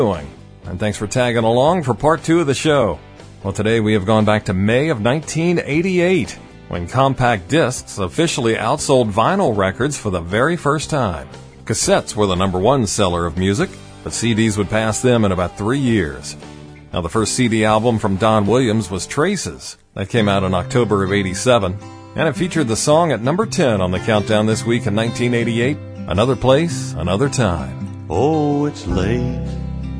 doing? And thanks for tagging along for part 2 of the show. Well, today we have gone back to May of 1988, when compact discs officially outsold vinyl records for the very first time. Cassettes were the number one seller of music, but CDs would pass them in about 3 years. Now, the first CD album from Don Williams was Traces. That came out in October of '87, and it featured the song at number 10 on the countdown this week in 1988, Another Place, Another Time. Oh, it's late